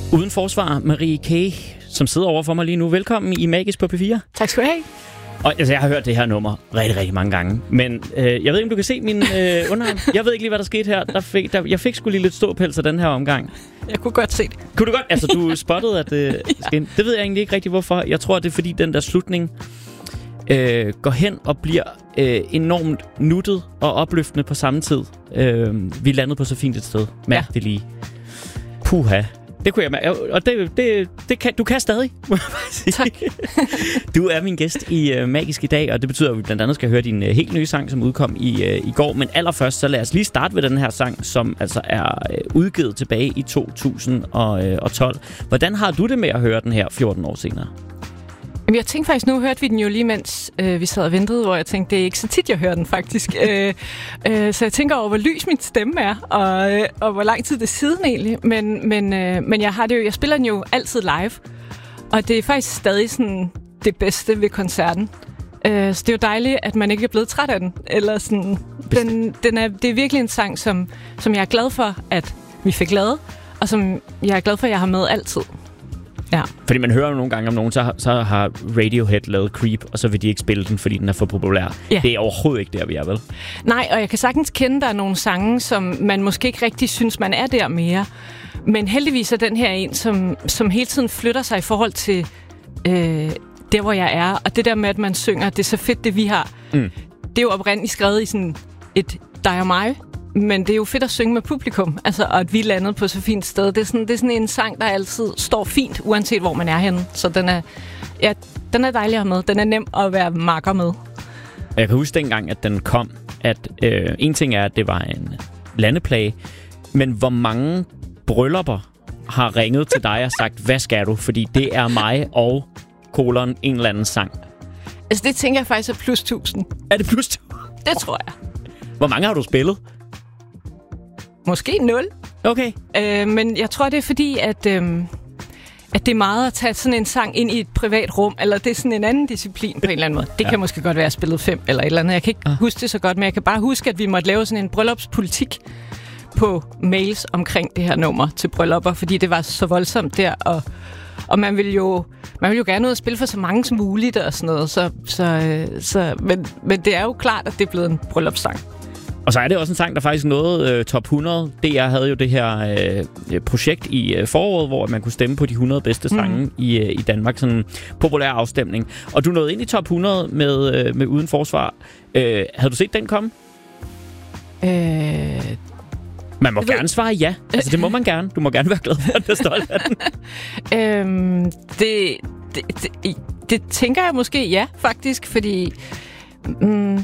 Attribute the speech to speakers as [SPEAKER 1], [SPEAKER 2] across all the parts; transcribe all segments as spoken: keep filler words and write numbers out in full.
[SPEAKER 1] Uden forsvar, Marie K., som sidder over for mig lige nu. Velkommen i Magisk på P fire.
[SPEAKER 2] Tak skal du have.
[SPEAKER 1] Og altså, jeg har hørt det her nummer rigtig, rigtig mange gange. Men øh, jeg ved ikke, om du kan se min øh, underarm. Jeg ved ikke lige, hvad der skete her. Der fik, der, jeg fik sgu lige lidt ståpels af den her omgang.
[SPEAKER 2] Jeg kunne godt se det.
[SPEAKER 1] Kunne du godt? Altså, du spottede, at det øh, ja. Det ved jeg egentlig ikke rigtig, hvorfor. Jeg tror, det er, fordi den der slutning øh, går hen og bliver øh, enormt nuttet og opløftende på samme tid. Øh, vi landede på så fint et sted. Mærk ja. det lige. Puha. Det kunne jeg mærke. Og det, det, det kan, du kan stadig, må jeg bare sige.
[SPEAKER 2] Tak.
[SPEAKER 1] Du er min gæst i uh, Magisk i dag, og det betyder, at vi blandt andet skal høre din uh, helt nye sang, som udkom i, uh, i går. Men allerførst, så lad os lige starte ved den her sang, som altså er uh, udgivet tilbage i to tusind og tolv. Hvordan har du det med at høre den her fjorten år senere?
[SPEAKER 2] Jamen, jeg tænkte faktisk, nu hørte vi den jo lige, mens øh, vi sad og ventede, hvor jeg tænkte, det er ikke så tit, jeg hører den faktisk. øh, øh, så jeg tænker over, hvor lys min stemme er, og, øh, og hvor lang tid det er siden egentlig. Men, men, øh, men jeg, har det jo, jeg spiller den jo altid live, og det er faktisk stadig sådan det bedste ved koncerten. Øh, så det er jo dejligt, at man ikke er blevet træt af den. Eller sådan, den, den er, det er virkelig en sang, som, som jeg er glad for, at vi fik lavet, og som jeg er glad for, at jeg har med altid. Ja.
[SPEAKER 1] Fordi man hører jo nogle gange om nogen, så har, så har Radiohead lavet Creep, og så vil de ikke spille den, fordi den er for populær.
[SPEAKER 2] Ja.
[SPEAKER 1] Det er overhovedet ikke der, vi er, vel?
[SPEAKER 2] Nej, og jeg kan sagtens kende, der er nogle sange, som man måske ikke rigtig synes, man er der mere. Men heldigvis er den her en, som, som hele tiden flytter sig i forhold til øh, der, hvor jeg er. Og det der med, at man synger, det er så fedt, det vi har. Mm. Det er jo oprindeligt skrevet i sådan et dig og mig. Men det er jo fedt at synge med publikum, altså, og at vi landede på så fint sted. Det er, sådan, det er sådan en sang, der altid står fint, uanset hvor man er henne. Så den er, ja, den er dejlig at have med. Den er nem at være makker med.
[SPEAKER 1] Jeg kan huske dengang, at den kom, at øh, en ting er, at det var en landeplage, men hvor mange bryllupper har ringet til dig og sagt, hvad skal du? Fordi det er mig og kolon en eller anden sang.
[SPEAKER 2] Altså, det tænker jeg faktisk er plus tusind.
[SPEAKER 1] Er det plus tusind?
[SPEAKER 2] Det tror jeg.
[SPEAKER 1] Hvor mange har du spillet?
[SPEAKER 2] Måske nul.
[SPEAKER 1] Okay.
[SPEAKER 2] Øh, men jeg tror, det er fordi, at, øh, at det er meget at tage sådan en sang ind i et privat rum, eller det er sådan en anden disciplin på en eller anden måde. Det ja. kan måske godt være, at jeg spillet fem eller et eller andet. Jeg kan ikke ja. huske det så godt, men jeg kan bare huske, at vi måtte lave sådan en bryllupspolitik på mails omkring det her nummer til bryllupper, fordi det var så voldsomt der, og, og man vil jo man vil jo gerne ud og spille for så mange som muligt og sådan noget, så, så, så, men, men det er jo klart, at det er blevet en bryllupssang.
[SPEAKER 1] Og så er det også en sang, der faktisk nåede øh, top hundrede. D R havde jo det her øh, projekt i øh, foråret, hvor man kunne stemme på de hundrede bedste sange mm. i, øh, i Danmark. Sådan en populær afstemning. Og du nåede ind i top hundrede med, øh, med Uden Forsvar. Øh, havde du set den komme?
[SPEAKER 2] Øh...
[SPEAKER 1] Man må gerne svare ja. Altså, det må man gerne. Du må gerne være glad for, at der står af den.
[SPEAKER 2] øhm, det, det, det, det tænker jeg måske ja, faktisk. Fordi... Mm,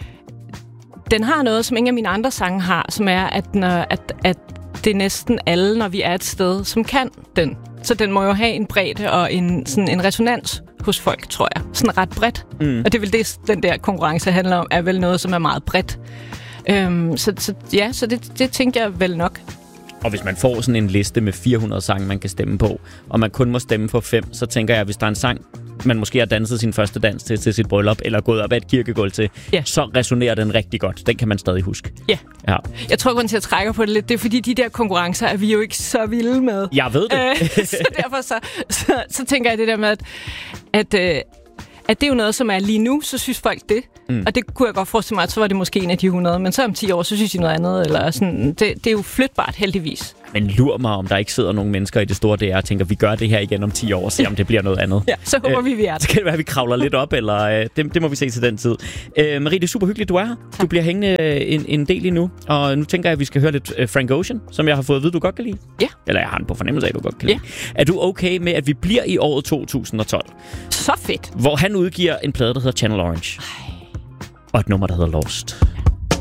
[SPEAKER 2] den har noget, som ingen af mine andre sange har, som er, at, når, at, at det er næsten alle, når vi er et sted, som kan den. Så den må jo have en bredde og en, sådan en resonans hos folk, tror jeg. Sådan ret bredt. Mm. Og det er vel det, den der konkurrence handler om, er vel noget, som er meget bredt. Øhm, så, så ja, så det, det tænker jeg vel nok.
[SPEAKER 1] Og hvis man får sådan en liste med fire hundrede sange, man kan stemme på, og man kun må stemme for fem, så tænker jeg, at hvis der er en sang, man måske har danset sin første dans til, til sit bryllup, eller gået op ad et kirkegulv til, yeah. så resonerer den rigtig godt. Den kan man stadig huske.
[SPEAKER 2] Yeah.
[SPEAKER 1] Ja.
[SPEAKER 2] Jeg tror, at jeg trækker på det lidt, det er fordi, de der konkurrencer er vi jo ikke så vilde med.
[SPEAKER 1] Jeg ved det.
[SPEAKER 2] så derfor så, så, så tænker jeg det der med, at, at, at det er jo noget, som er lige nu, så synes folk det. Mm. Og det kunne jeg godt forestille mig, at så var det måske en af de hundrede. Men så om ti år, så synes de noget andet. Eller sådan. Det, det er jo flytbart, heldigvis.
[SPEAKER 1] Men lur mig, om der ikke sidder nogle mennesker i det store D R og tænker, vi gør det her igen om ti år, og se om det bliver noget andet.
[SPEAKER 2] Ja, så håber øh, vi, vi er det.
[SPEAKER 1] Så kan det være, at vi kravler lidt op, eller øh, det, det må vi se til den tid. Øh, Marie, det er super hyggeligt, du er her. Tak. Du bliver hængende en, en del endnu. Og nu tænker jeg, at vi skal høre lidt øh, Frank Ocean, som jeg har fået at vide, du godt kan lide.
[SPEAKER 2] Ja.
[SPEAKER 1] Eller jeg har den på fornemmelse af, at du godt kan lide.
[SPEAKER 2] Ja.
[SPEAKER 1] Er du okay med, at vi bliver i året to tusind og tolv?
[SPEAKER 2] Så fedt.
[SPEAKER 1] Hvor han udgiver en plade, der hedder Channel Orange.
[SPEAKER 2] Ej.
[SPEAKER 1] Og et nummer, der hedder Lost.